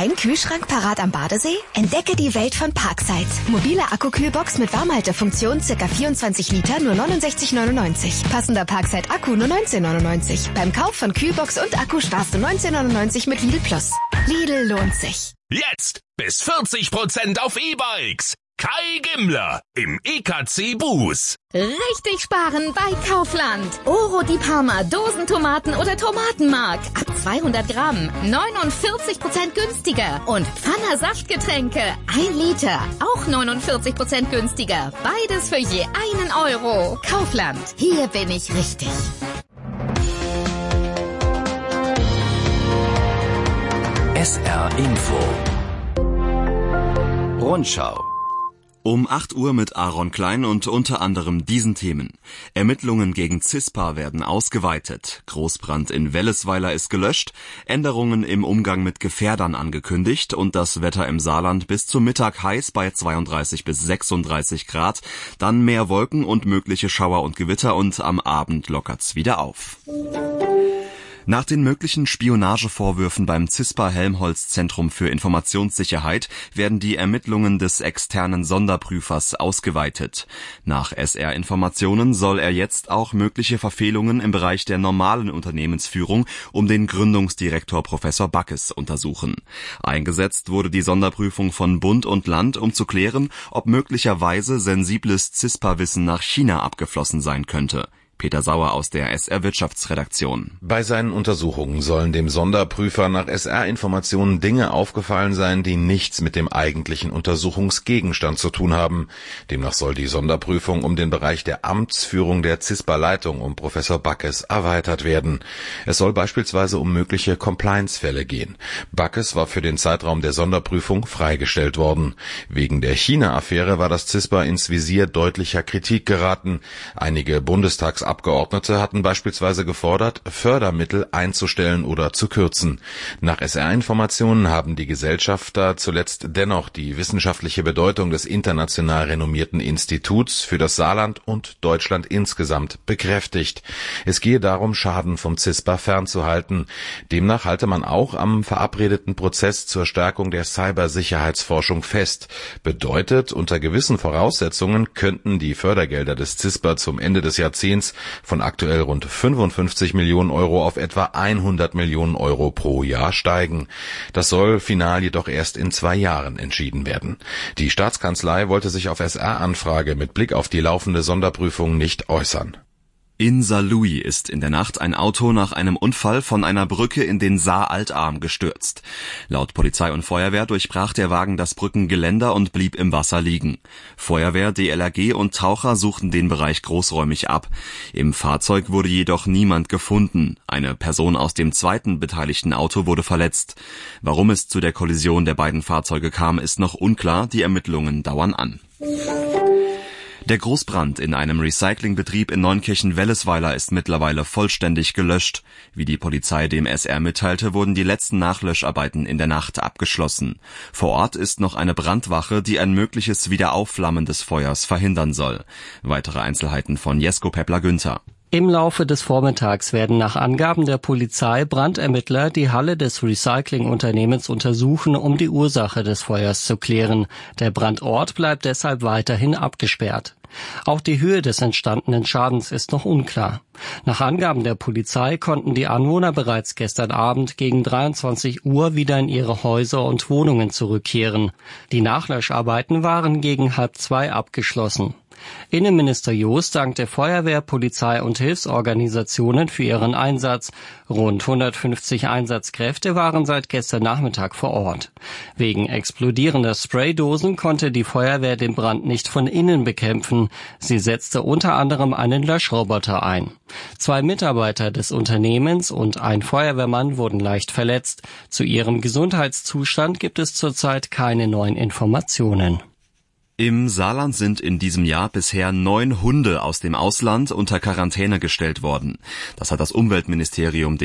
Dein Kühlschrank parat am Badesee? Entdecke die Welt von Parkside. Mobile Akku-Kühlbox mit Warmhaltefunktion, ca. 24 Liter, nur 69,99. Passender Parkside-Akku nur 19,99. Beim Kauf von Kühlbox und Akku sparst du 19,99 mit Lidl Plus. Lidl lohnt sich. Jetzt bis 40% auf E-Bikes. Kai Gimmler im EKC Bus. Richtig sparen bei Kaufland. Oro di Parma, Dosentomaten oder Tomatenmark. Ab 200 Gramm, 49% günstiger. Und Pfanner Saftgetränke, 1 Liter, auch 49% günstiger. Beides für je 1 Euro. Kaufland, hier bin ich richtig. SR Info. Rundschau. Um 8 Uhr mit Aaron Klein und unter anderem diesen Themen. Ermittlungen gegen CISPA werden ausgeweitet. Großbrand in Wellesweiler ist gelöscht. Änderungen im Umgang mit Gefährdern angekündigt. Und das Wetter im Saarland bis zum Mittag heiß bei 32 bis 36 Grad. Dann mehr Wolken und mögliche Schauer und Gewitter und am Abend lockert's wieder auf. Nach den möglichen Spionagevorwürfen beim CISPA-Helmholtz-Zentrum für Informationssicherheit werden die Ermittlungen des externen Sonderprüfers ausgeweitet. Nach SR-Informationen soll er jetzt auch mögliche Verfehlungen im Bereich der normalen Unternehmensführung um den Gründungsdirektor Professor Backes untersuchen. Eingesetzt wurde die Sonderprüfung von Bund und Land, um zu klären, ob möglicherweise sensibles CISPA-Wissen nach China abgeflossen sein könnte. Peter Sauer aus der SR-Wirtschaftsredaktion. Bei seinen Untersuchungen sollen dem Sonderprüfer nach SR-Informationen Dinge aufgefallen sein, die nichts mit dem eigentlichen Untersuchungsgegenstand zu tun haben. Demnach soll die Sonderprüfung um den Bereich der Amtsführung der CISPA-Leitung um Professor Backes erweitert werden. Es soll beispielsweise um mögliche Compliance-Fälle gehen. Backes war für den Zeitraum der Sonderprüfung freigestellt worden. Wegen der China-Affäre war das CISPA ins Visier deutlicher Kritik geraten. Einige Bundestagsabgeordnete hatten beispielsweise gefordert, Fördermittel einzustellen oder zu kürzen. Nach SR-Informationen haben die Gesellschafter zuletzt dennoch die wissenschaftliche Bedeutung des international renommierten Instituts für das Saarland und Deutschland insgesamt bekräftigt. Es gehe darum, Schaden vom CISPA fernzuhalten. Demnach halte man auch am verabredeten Prozess zur Stärkung der Cybersicherheitsforschung fest. Bedeutet, unter gewissen Voraussetzungen könnten die Fördergelder des CISPA zum Ende des Jahrzehnts von aktuell rund 55 Millionen Euro auf etwa 100 Millionen Euro pro Jahr steigen. Das soll final jedoch erst in 2 Jahren entschieden werden. Die Staatskanzlei wollte sich auf SR-Anfrage mit Blick auf die laufende Sonderprüfung nicht äußern. In Saarlouis ist in der Nacht ein Auto nach einem Unfall von einer Brücke in den Saar-Altarm gestürzt. Laut Polizei und Feuerwehr durchbrach der Wagen das Brückengeländer und blieb im Wasser liegen. Feuerwehr, DLRG und Taucher suchten den Bereich großräumig ab. Im Fahrzeug wurde jedoch niemand gefunden. Eine Person aus dem zweiten beteiligten Auto wurde verletzt. Warum es zu der Kollision der beiden Fahrzeuge kam, ist noch unklar. Die Ermittlungen dauern an. Der Großbrand in einem Recyclingbetrieb in Neunkirchen-Wellesweiler ist mittlerweile vollständig gelöscht. Wie die Polizei dem SR mitteilte, wurden die letzten Nachlöscharbeiten in der Nacht abgeschlossen. Vor Ort ist noch eine Brandwache, die ein mögliches Wiederaufflammen des Feuers verhindern soll. Weitere Einzelheiten von Jesko Peppler-Günther. Im Laufe des Vormittags werden nach Angaben der Polizei Brandermittler die Halle des Recyclingunternehmens untersuchen, um die Ursache des Feuers zu klären. Der Brandort bleibt deshalb weiterhin abgesperrt. Auch die Höhe des entstandenen Schadens ist noch unklar. Nach Angaben der Polizei konnten die Anwohner bereits gestern Abend gegen 23 Uhr wieder in ihre Häuser und Wohnungen zurückkehren. Die Nachlöscharbeiten waren gegen 1:30 abgeschlossen. Innenminister Jost dankte Feuerwehr, Polizei und Hilfsorganisationen für ihren Einsatz. Rund 150 Einsatzkräfte waren seit gestern Nachmittag vor Ort. Wegen explodierender Spraydosen konnte die Feuerwehr den Brand nicht von innen bekämpfen. Sie setzte unter anderem einen Löschroboter ein. 2 Mitarbeiter des Unternehmens und ein Feuerwehrmann wurden leicht verletzt. Zu ihrem Gesundheitszustand gibt es zurzeit keine neuen Informationen. Im Saarland sind in diesem Jahr bisher 9 Hunde aus dem Ausland unter Quarantäne gestellt worden. Das hat das Umweltministerium